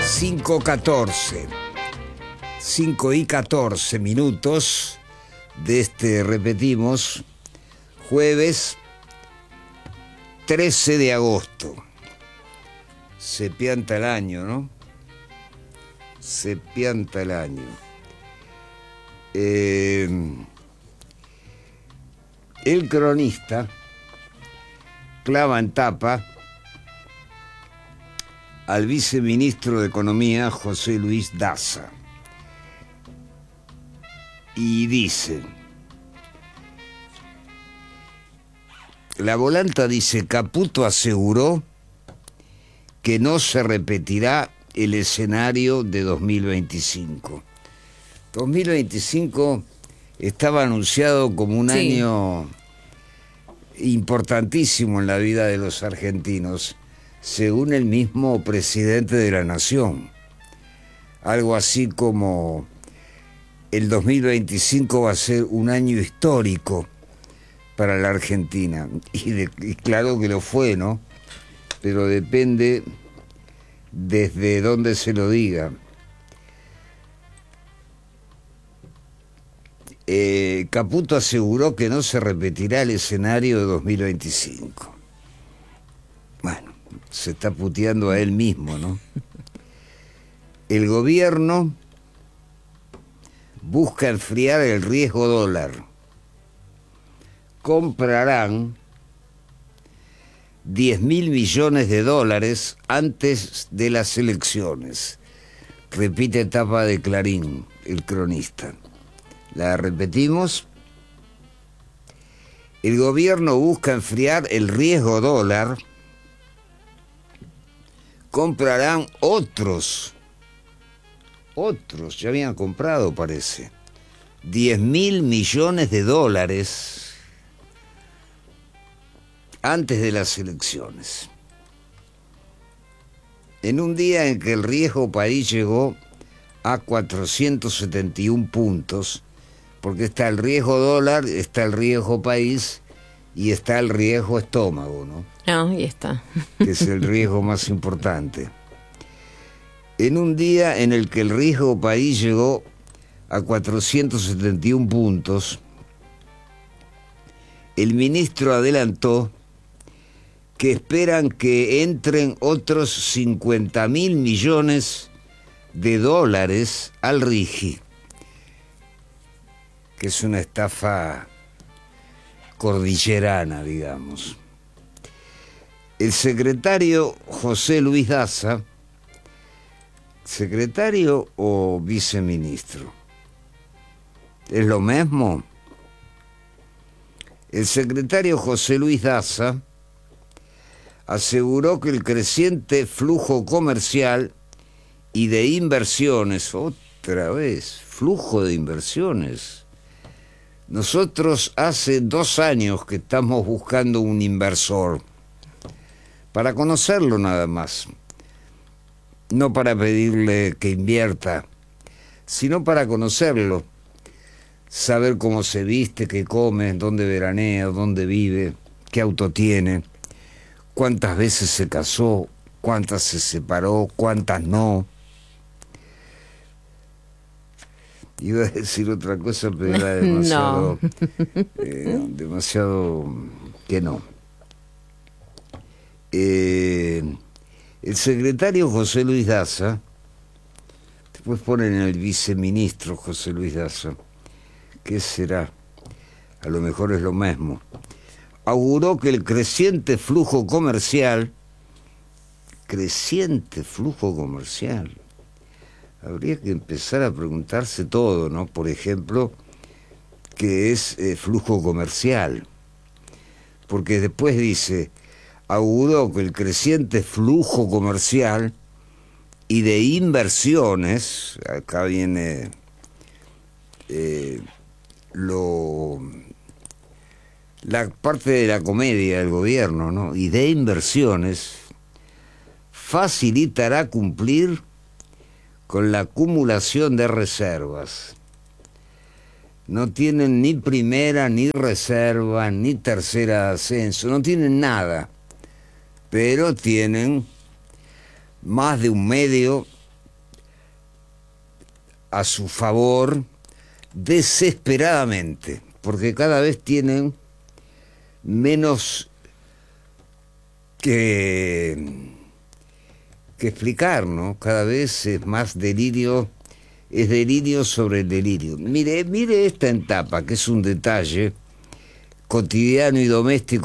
5:14. 5:14 de este, repetimos, jueves 13 de agosto. Se pianta el año, ¿no? Se pianta el año. El Cronista clava en tapa al viceministro de Economía, José Luis Daza, y dice: la volanta dice, Caputo aseguró que no se repetirá el escenario de 2025. 2025 estaba anunciado como un año importantísimo en la vida de los argentinos, según el mismo presidente de la Nación. Algo así como el 2025 va a ser un año histórico para la Argentina. Y claro que lo fue, ¿no? Pero depende desde dónde se lo diga. Caputo aseguró que no se repetirá el escenario de 2025. Bueno, se está puteando a él mismo, ¿no? El gobierno busca enfriar el riesgo dólar. Comprarán 10.000 millones de dólares antes de las elecciones. Repite tapa de Clarín, el Cronista. La repetimos. El gobierno busca enfriar el riesgo dólar. Comprarán otros, ya habían comprado, parece, 10.000 millones de dólares antes de las elecciones. En un día en que el riesgo país llegó a 471 puntos, porque está el riesgo dólar, está el riesgo país y está el riesgo estómago, ¿no? Ahí está. Que es el riesgo más importante. En un día en el que el riesgo país llegó a 471 puntos, el ministro adelantó que esperan que entren otros 50.000 millones de dólares al RIGI, que es una estafa cordillerana, digamos. El secretario José Luis Daza, ¿secretario o viceministro? ¿Es lo mismo? El secretario José Luis Daza aseguró que el creciente flujo comercial y de inversiones, otra vez, flujo de inversiones. Nosotros hace 2 años que estamos buscando un inversor, para conocerlo nada más, no para pedirle que invierta, sino para conocerlo, saber cómo se viste, qué come, dónde veranea, dónde vive, qué auto tiene, cuántas veces se casó, cuántas se separó, cuántas no. Iba a decir otra cosa, pero era demasiado, demasiado que no. El secretario José Luis Daza, después ponen el viceministro José Luis Daza, ¿qué será? A lo mejor es lo mismo. Auguró que el creciente flujo comercial, habría que empezar a preguntarse todo, ¿no? Por ejemplo, ¿qué es flujo comercial? Porque después dice, auguró que el creciente flujo comercial y de inversiones, acá viene la parte de la comedia del gobierno, ¿no? Y de inversiones facilitará cumplir con la acumulación de reservas. No tienen ni primera, ni reserva, ni tercera de ascenso, no tienen nada, pero tienen más de un medio a su favor desesperadamente, porque cada vez tienen menos que explicar, ¿no? Cada vez es más delirio, es delirio sobre el delirio. Mire esta etapa, que es un detalle cotidiano y doméstico